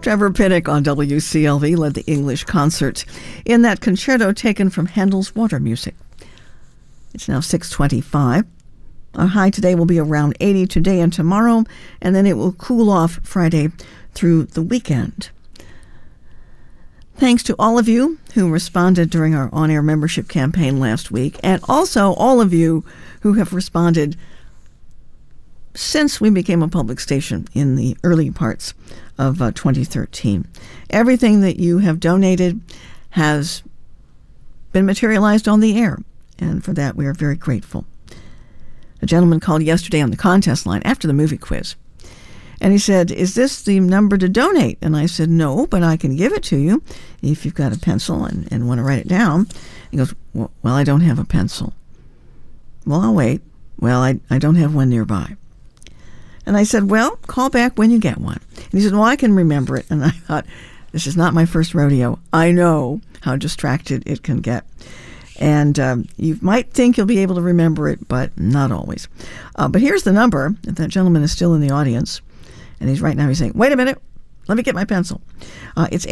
Trevor Pinnock on WCLV led the English concert in that concerto taken from Handel's Water Music. It's now 6:25. Our high today will be around 80 today and tomorrow, and then it will cool off Friday through the weekend. Thanks to all of you who responded during our on-air membership campaign last week, and also all of you who have responded since we became a public station in the early parts of 2013. Everything that you have donated has been materialized on the air, and for that we are very grateful. A gentleman called yesterday on the contest line after the movie quiz, and he said, "Is this the number to donate?" And I said, "No, but I can give it to you if you've got a pencil and want to write it down." He goes, well, I don't have a pencil." "Well, I'll wait." "Well, I don't have one nearby." And I said, "Well, call back when you get one." And he said, "Well, I can remember it." And I thought, this is not my first rodeo. I know how distracted it can get. And you might think you'll be able to remember it, but not always. But here's the number. If that gentleman is still in the audience, and he's saying, "Wait a minute, let me get my pencil." It's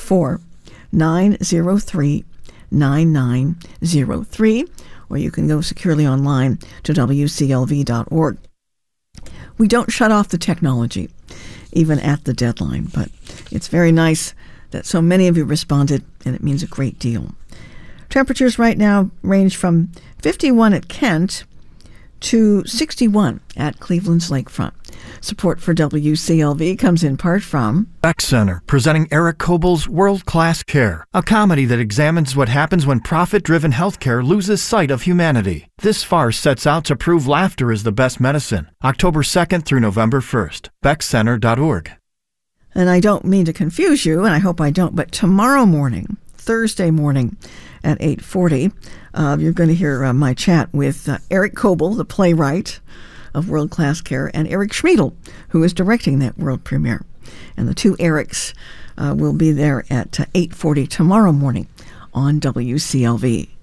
844-903-9903, or you can go securely online to WCLV.org. We don't shut off the technology, even at the deadline, but it's very nice that so many of you responded, and it means a great deal. Temperatures right now range from 51 at Kent to 61 at Cleveland's lakefront. Support for WCLV comes in part from Beck Center, presenting Eric Kobel's World Class Care, a comedy that examines what happens when profit-driven healthcare loses sight of humanity. This farce sets out to prove laughter is the best medicine. October 2nd through November 1st. BeckCenter.org. And I don't mean to confuse you, and I hope I don't, but tomorrow morning, Thursday morning at 8:40, you're going to hear my chat with Eric Kobel, the playwright of World Class Care, and Eric Schmiedel, who is directing that world premiere. And the two Erics will be there at 8:40 tomorrow morning on WCLV.